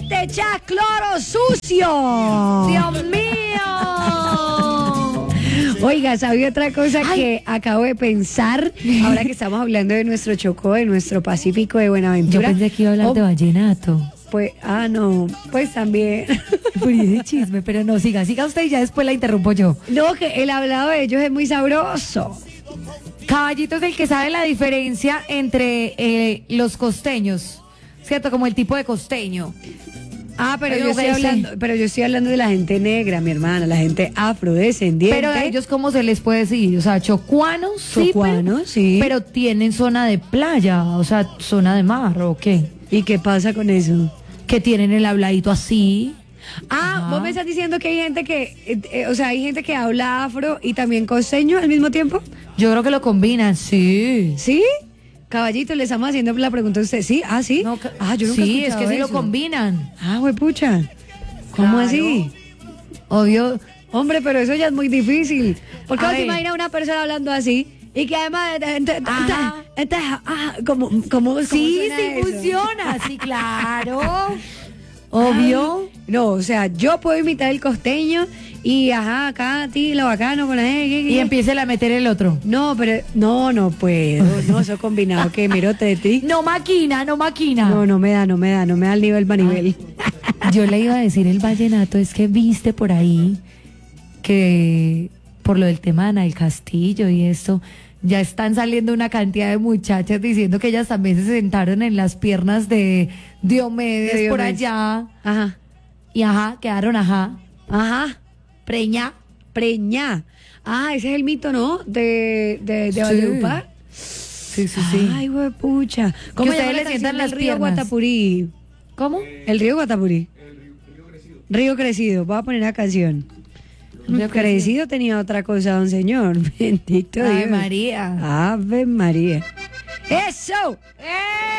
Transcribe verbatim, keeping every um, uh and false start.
te echas cloro sucio. ¡Dios mío! Oiga, ¿sabía otra cosa Ay. que acabo de pensar? Ahora que estamos hablando de nuestro Chocó, de nuestro Pacífico de Yo Buenaventura. pensé que iba a hablar Oh, de vallenato. Pues, ah, no, pues también. Por ese chisme, pero no, siga, siga usted y ya después la interrumpo yo. No, que el hablado de ellos es muy sabroso. Caballito es el que sabe la diferencia entre eh, los costeños, ¿cierto? Como el tipo de costeño. Ah, pero Oye, yo, estoy güey, sí. hablando, pero yo estoy hablando de la gente negra, mi hermana, la gente afrodescendiente. Pero a ellos, ¿cómo se les puede decir? O sea, chocuanos, sí, Chocuanos, pero, sí. pero tienen zona de playa, o sea, zona de mar, ¿o qué? ¿Y qué pasa con eso? Que tienen el habladito así. Ah, Ajá. vos me estás diciendo que hay gente que, eh, eh, o sea, hay gente que habla afro y también costeño al mismo tiempo. Yo creo que lo combinan, sí. ¿Sí? Caballito, le estamos haciendo la pregunta a usted. ¿Sí? Ah, sí. No, que- ah, yo nunca he sí, es que escuchado sí lo eso. combinan. Ah, huepucha. ¿Cómo Claro. así? Obvio. Hombre, pero eso ya es muy difícil. ¿Por qué A no te ver. imaginas una persona hablando así? Y que además, eh, ent- ent- Ajá. ent- ent- ah, ¿cómo, cómo, cómo Sí, suena sí eso? funciona, sí, claro. Obvio. No, o sea, yo puedo imitar el costeño y ajá, acá a ti, lo bacano con la Y empieza a meter el otro. No, pero no, no puedo. No, eso combinado que mirote de ti. No maquina, no maquina. No, no me da, no me da, no me da el nivel para nivel. Yo le iba a decir el vallenato, es que viste por ahí que por lo del tema de Ana del Castillo y esto, ya están saliendo una cantidad de muchachas diciendo que ellas también se sentaron en las piernas de Diomedes, De por Diomedes. allá. Ajá, Y ajá, quedaron ajá. ajá, Preña. preñá. Ah, ese es el mito, ¿no? De, de, de Sí. Valledupar. Sí, sí, sí. Ay, huepucha. ¿Cómo Que se llama ustedes la le canción sientan del las río piernas. Guatapurí? ¿Cómo? El río Guatapurí. Río Crecido. Voy a poner la canción. Río Crecido. Crecido tenía otra cosa, don señor. Bendito Ay, Dios. María. Ave María. ¡Eso!